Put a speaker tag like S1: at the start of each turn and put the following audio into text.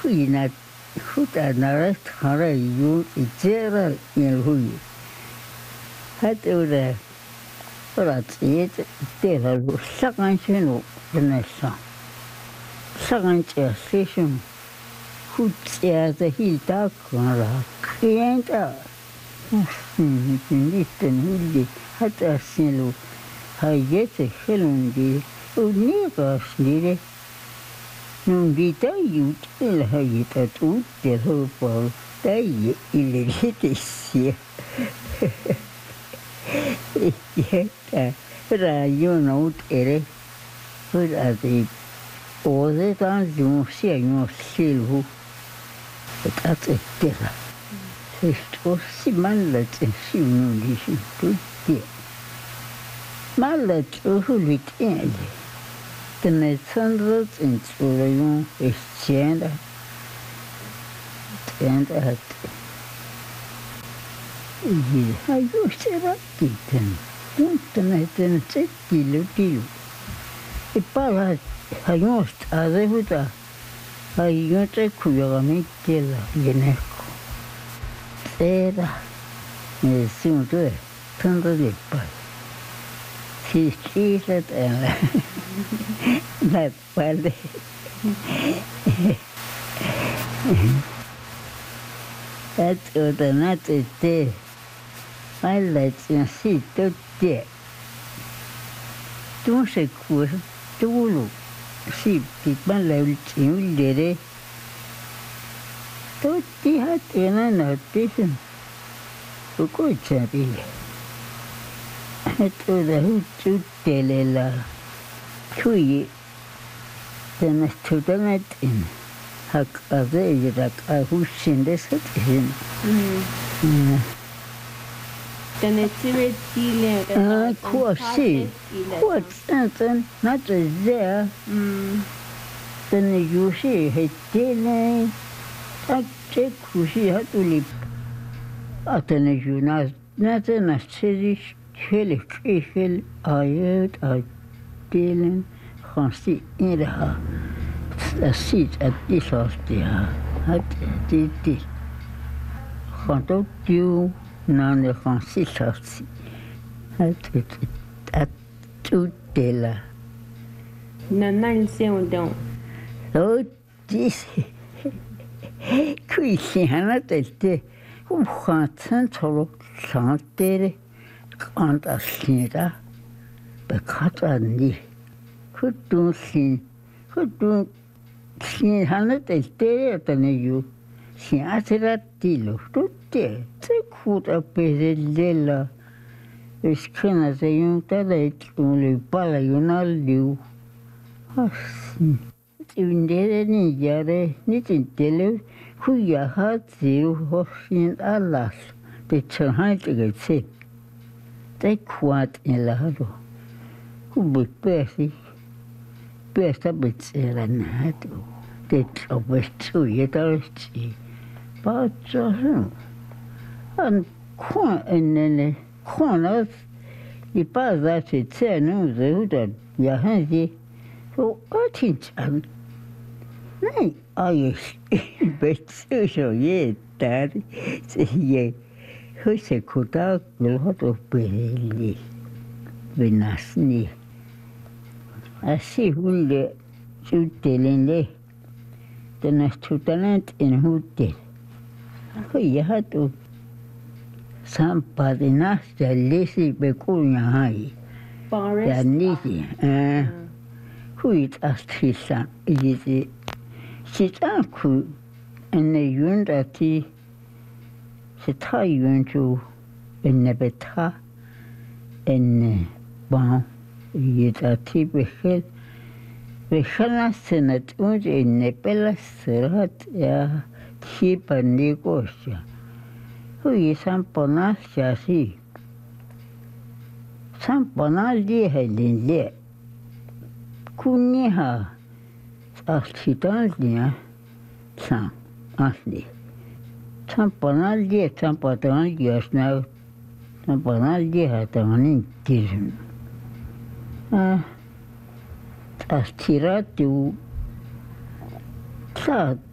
S1: huina huta nara thara yu itsera hui hatu ora ora tsiete tela lu sakan chenu nessa sakan che session hutsia the hita kara klienta nitten hulli hata silu hayete helundi unika snire non vita aiuta la hayeta tutte dopo dai il rete sia e io non ere ora di ode tanto sia io silu e terra se sto si male si non dici tutti male tu litende tene sandro in suo e scenda tende e io c'era kitten tene kilo e pala io avevo io te curiosamente la vineco era nessuno due tanto di poi si scisa la palle è tornato te alla sì tutti tu sei qui tu sì ti parla il ciulere tutti hatena notte poco c'è e da tutte le la qui tena studanet in hak ave da husinde satin
S2: tenete tile
S1: quasi quasi not there tena yushi hetene c'è così hatuli atene juna natena sedish hele kefel ayet atelen khansi iraha asit atisostia hat titi khanto tiu nane khansi sossi at tutela
S2: nanal seondon
S1: oh disi qui si hanatete khansan tolo santere kantasnira bekatani kutun sin hanatete ataneyu si aseratilo tutte se kuta pezelela eskena se yunta de le pala yunaliu asi indere ni yare ni tintele huya hatziu hosin alas de chanhaite getse de kwat in lado hubu pesta bitsera nato de trobestu yetarchi pacho an kwa enene kwa i paza se tsenu zeuda ya hanzi so atinch nei ai betsuso ye tari se ye hose kuta gulhoto peli benasni asi hulle sutelende tenas tutalent in hutte hoya hatu sampa de nasta lesi bekunya hai ya nisi huit astisa yisi sitanku ene yundati sita yunju ene beta ene bon yitati behel senat unje ene pela serat ya chipa negosya hui samponas jasi samponas di helin kunniha architan dia san asli samponas di sampotan yasna samponas di hatanin tizun astiratu sa